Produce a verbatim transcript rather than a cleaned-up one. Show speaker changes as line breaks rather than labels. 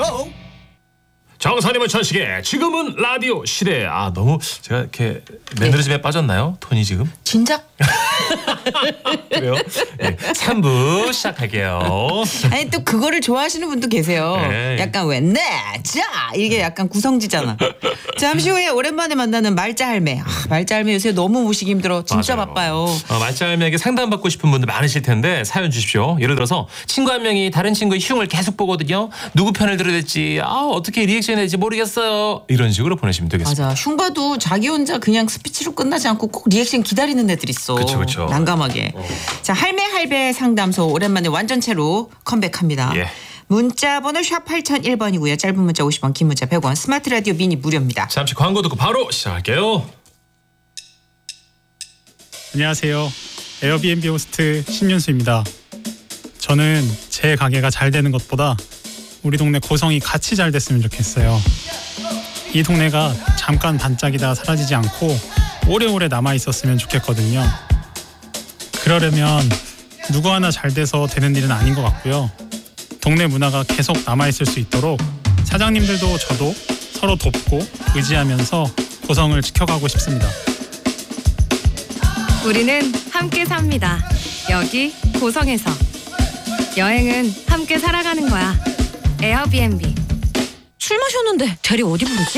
고!
정선이면 천식의 지금은 라디오 시대. 아 너무 제가 이렇게 매너리즘에 빠졌나요? 톤이 지금?
진작?
그래요? 네, 삼 부 시작할게요.
아니 또 그거를 좋아하시는 분도 계세요.
에이.
약간 왜네 자 이게 약간 구성지잖아. 잠시 후에 오랜만에 만나는 말자 할매. 아, 말자 할매 요새 너무 모시기 힘들어. 진짜
맞아요.
바빠요.
어, 말자할매에게 상담받고 싶은 분들 많으실 텐데 사연 주십시오. 예를 들어서 친구 한 명이 다른 친구의 흉을 계속 보거든요. 누구 편을 들어야 될지 아 어떻게 리액션 해야 될지 모르겠어요. 이런 식으로 보내시면 되겠습니다.
맞아. 흉봐도 자기 혼자 그냥 스피치로 끝나지 않고 꼭 리액션 기다리는 애들 있어.
그쵸, 그쵸.
난감하게.
어.
자, 할매 할배 상담소 오랜만에 완전체로 컴백합니다.
예.
문자 번호 샵 팔공공일 번이고요. 짧은 문자 오십 원, 긴 문자 백 원, 스마트 라디오 미니 무료입니다.
잠시 광고 듣고 바로 시작할게요.
안녕하세요. 에어비앤비 호스트 신윤수입니다. 저는 제 가게가 잘 되는 것보다 우리 동네 고성이 같이 잘 됐으면 좋겠어요. 이 동네가 잠깐 반짝이다 사라지지 않고 오래오래 남아있었으면 좋겠거든요. 그러려면 누구 하나 잘 돼서 되는 일은 아닌 것 같고요. 동네 문화가 계속 남아있을 수 있도록 사장님들도 저도 서로 돕고 의지하면서 고성을 지켜가고 싶습니다.
우리는 함께 삽니다. 여기 고성에서. 여행은 함께 살아가는 거야. 에어비앤비.
술 마셨는데 대리 어디 부르지?